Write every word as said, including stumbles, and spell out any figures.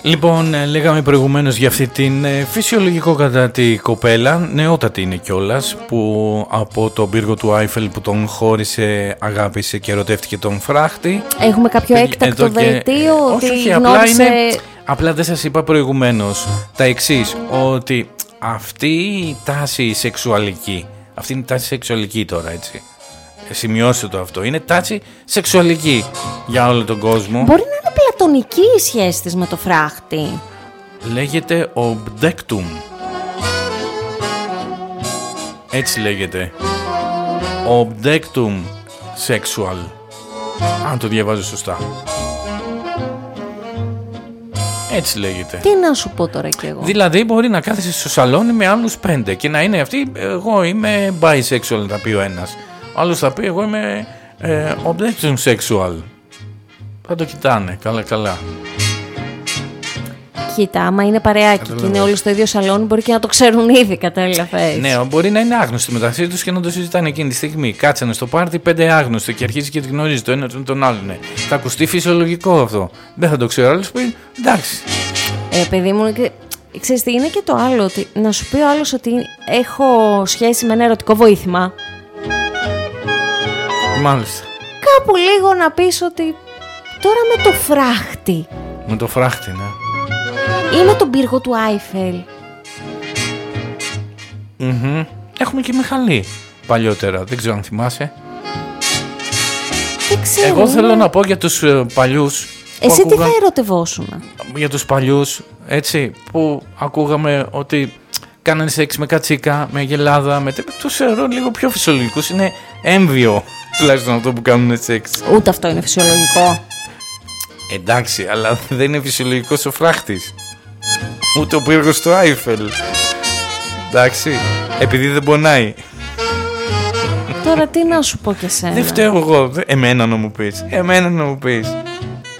Λοιπόν, λέγαμε προηγουμένως για αυτή την ε, φυσιολογικό κατά τη κοπέλα, νεότατη είναι κιόλας, που από τον πύργο του Άιφελ που τον χώρισε, αγάπησε και ερωτεύτηκε τον φράχτη. Έχουμε κάποιο έκτακτο και... δελτίο ότι όχι, όχι, γνώρισε... απλά, είναι... απλά δεν σας είπα προηγουμένως τα εξής, ότι αυτή η τάση σεξουαλική, αυτή είναι η τάση σεξουαλική τώρα, έτσι. Σημειώστε το αυτό. Είναι τάση σεξουαλική για όλο τον κόσμο. Μπορεί να είναι πλατωνική η σχέση της με το φράχτη. Λέγεται obdectum. Έτσι λέγεται. Obdectum sexual. Αν το διαβάζω σωστά. Έτσι λέγεται. Τι να σου πω τώρα κι εγώ. Δηλαδή μπορεί να κάθεσαι στο σαλόνι με άλλους πέντε και να είναι αυτή, εγώ είμαι bisexual, θα πει ο ένας. Άλλος θα πει εγώ είμαι ε, obdectum sexual. Θα το κοιτάνε καλά καλά. Κοίτα, άμα είναι παρεάκι και είναι όλοι στο ίδιο σαλόνι, μπορεί και να το ξέρουν ήδη κατάλαβες. Ναι, μπορεί να είναι άγνωστοι μεταξύ τους και να το συζητάνε εκείνη τη στιγμή. Κάτσανε στο πάρτι πέντε άγνωστοι και αρχίζει και τη γνωρίζει το ένα τον, τον άλλον. Ναι. Θα ακουστεί φυσιολογικό αυτό. Δεν θα το ξέρω, άλλος πει εντάξει. Ε, παιδί μου, ξέρεις τι είναι και το άλλο, ότι να σου πει ο άλλος ότι έχω σχέση με ένα ερωτικό βοήθημα. Μάλιστα. Κάπου λίγο να πεις ότι τώρα με το φράχτη. Με το φράχτη, ναι. Ή με τον πύργο του Άιφελ. Mm-hmm. Έχουμε και Μιχαλή παλιότερα, δεν ξέρω αν θυμάσαι. Δεν ξέρω. Εγώ θέλω να πω για τους uh, παλιούς. Εσύ τι θα ερωτευόσουν? Για τους παλιούς, έτσι, που ακούγαμε ότι κάνανε σεξ με κατσίκα, με γελάδα, με... τους θεωρώ λίγο πιο φυσιολογικούς, είναι έμβιο τουλάχιστον αυτό που κάνουν σεξ. Ούτε αυτό είναι φυσιολογικό. Εντάξει, αλλά δεν είναι φυσιολογικός ο φράχτης. Ούτε ο πύργος του Άιφελ. Εντάξει, επειδή δεν πονάει. Τώρα τι να σου πω και σένα. Δεν φταίω εγώ, εμένα να μου πεις, εμένα να μου πεις.